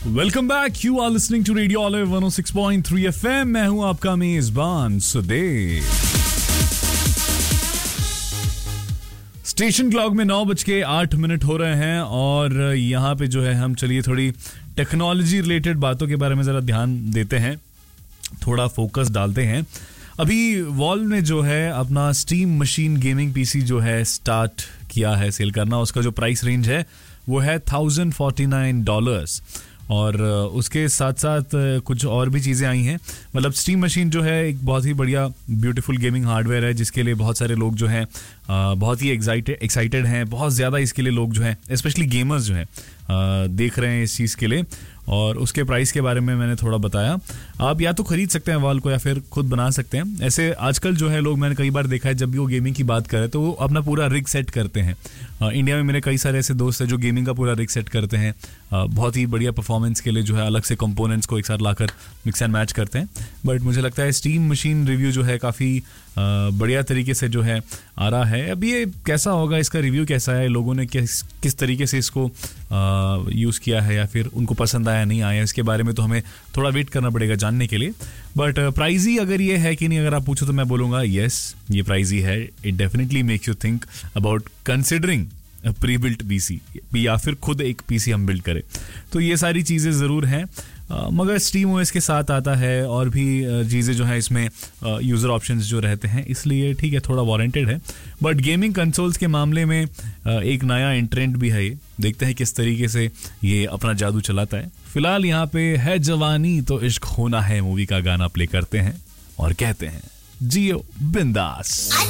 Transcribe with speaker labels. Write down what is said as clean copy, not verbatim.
Speaker 1: Welcome back, you are listening to radio olive 106.3 FM। मैं हूं आपका मेजबान सुदेव। स्टेशन क्लॉक में 9:08 हो रहे हैं और यहाँ पे जो है हम चलिए थोड़ी टेक्नोलॉजी रिलेटेड बातों के बारे में जरा ध्यान देते हैं, थोड़ा फोकस डालते हैं। अभी वॉल्व ने जो है अपना स्टीम मशीन गेमिंग पीसी जो है स्टार्ट किया है सेल करना। उसका जो प्राइस रेंज है वो है $1,049 और उसके साथ साथ कुछ और भी चीज़ें आई हैं। मतलब स्टीम मशीन जो है एक बहुत ही बढ़िया ब्यूटीफुल गेमिंग हार्डवेयर है जिसके लिए बहुत सारे लोग जो हैं बहुत ही एक्साइटेड हैं। बहुत ज़्यादा इसके लिए लोग जो हैं स्पेशली गेमर्स जो हैं देख रहे हैं इस चीज़ के लिए। और उसके प्राइस के बारे में मैंने थोड़ा बताया। आप या तो खरीद सकते हैं वॉल को या फिर खुद बना सकते हैं। ऐसे आजकल जो है लोग, मैंने कई बार देखा है जब भी वो गेमिंग की बात करें तो वो अपना पूरा रिग सेट करते हैं। इंडिया में मेरे कई सारे ऐसे दोस्त हैं जो गेमिंग का पूरा रिग सेट करते हैं। बहुत ही बढ़िया परफॉर्मेंस के लिए जो है अलग से कंपोनेंट्स को एक साथ लाकर मिक्स एंड मैच करते हैं। बट मुझे लगता है स्टीम मशीन रिव्यू जो है काफ़ी बढ़िया तरीके से जो है आ रहा है। अब ये कैसा होगा, इसका रिव्यू कैसा है, लोगों ने किस तरीके से इसको यूज़ किया है या फिर उनको पसंद आया नहीं आया, इसके बारे में तो हमें थोड़ा वेट करना पड़ेगा जानने के लिए। बट प्राइजी अगर ये है कि नहीं, अगर आप पूछो तो मैं बोलूँगा यस, ये प्राइजी है। It definitely makes you think about considering pre built PC या फिर खुद एक पीसी हम बिल्ड करें। तो ये सारी चीज़ें ज़रूर हैं, मगर स्टीम ओएस के साथ आता है और भी चीज़ें जो है इसमें यूज़र ऑप्शंस जो रहते हैं, इसलिए ठीक है थोड़ा वारंटेड है। बट गेमिंग कंसोल्स के मामले में एक नया एंट्रेंट भी है। ये देखते हैं किस तरीके से ये अपना जादू चलाता है। फिलहाल यहाँ पे है जवानी तो इश्क होना है मूवी का गाना प्ले करते हैं और कहते हैं जियो बिंदास।